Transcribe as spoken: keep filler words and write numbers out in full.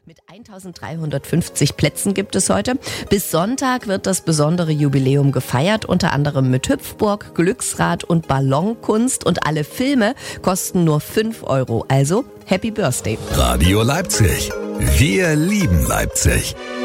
Mit eintausenddreihundertfünfzig Plätzen gibt es heute. Bis Sonntag wird das besondere Jubiläum gefeiert, unter anderem mit Hüpfburg, Glücksrad und Ballonkunst. Und alle Filme kosten nur fünf Euro. Also Happy Birthday. Radio Leipzig. Wir lieben Leipzig.